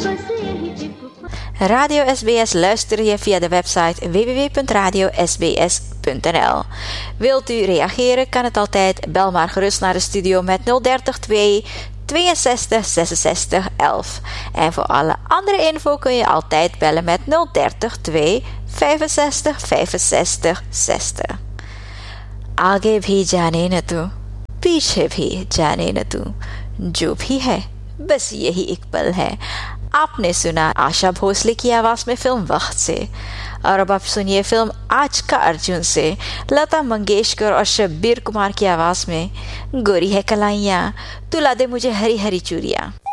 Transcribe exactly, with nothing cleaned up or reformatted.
Radio S B S luister je via de website w w w punt radio s b s punt n l. Wilt u reageren, kan het altijd. Bel maar gerust naar de studio met nul dertig twee tweeënzestig zesenzestig elf. En voor alle andere info kun je altijd bellen met nul dertig twee vijfenzestig vijfenzestig zestig. आगे भी जाने न तू, पीछे भी जाने न तू, जो भी है बस यही एक पल है. आपने सुना आशा भोसले की आवाज में फिल्म वक्त से. और अब आप सुनिए फिल्म आज का अर्जुन से लता मंगेशकर और शब्बीर कुमार की आवाज में. गोरी है कलाइयाँ, तू ला दे मुझे हरी हरी चूड़ियाँ.